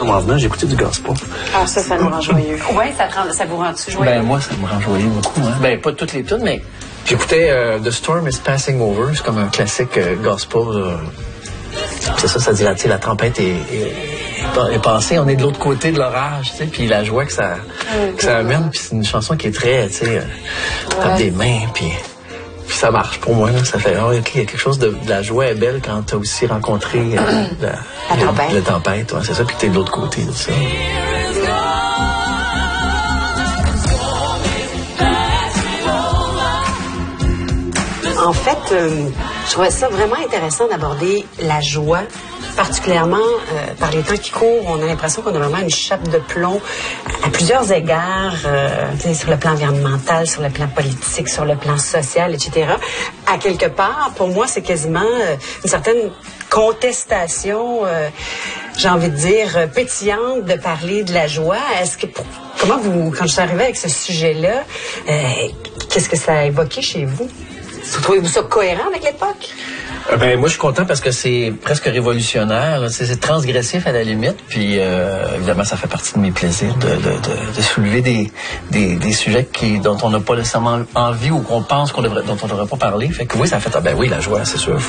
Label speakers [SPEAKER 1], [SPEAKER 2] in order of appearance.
[SPEAKER 1] en venant, j'ai écouté du gospel.
[SPEAKER 2] Ah, ça nous rend joyeux.
[SPEAKER 3] Oui, ça vous rend-tu joyeux?
[SPEAKER 4] Ben, moi, ça me rend joyeux beaucoup. Hein. Ben, pas toutes les tunes, mais...
[SPEAKER 1] J'écoutais The Storm is Passing Over, c'est comme un classique gospel. C'est ça dit, la tempête est passée, on est de l'autre côté de l'orage, tu sais, puis la joie que ça amène, puis c'est une chanson qui est très, tu sais, tape des mains, puis ça marche pour moi, là, ça fait, il y a quelque chose de la joie est belle quand t'as aussi rencontré la tempête, ouais, c'est ça, puis t'es de l'autre côté de ça.
[SPEAKER 2] En fait, je trouvais ça vraiment intéressant d'aborder la joie, particulièrement par les temps qui courent. On a l'impression qu'on a vraiment une chape de plomb à plusieurs égards, sur le plan environnemental, sur le plan politique, sur le plan social, etc. À quelque part, pour moi, c'est quasiment une certaine contestation, j'ai envie de dire, pétillante de parler de la joie. Comment quand je suis arrivée avec ce sujet-là, qu'est-ce que ça a évoqué chez vous? Trouvez-vous ça cohérent avec l'époque?
[SPEAKER 4] Ben moi je suis content parce que c'est presque révolutionnaire, c'est transgressif à la limite, puis évidemment ça fait partie de mes plaisirs de soulever des sujets dont on n'a pas nécessairement envie ou qu'on pense dont on devrait pas parler. Fait que oui, ça fait ben oui, la joie, c'est sûr.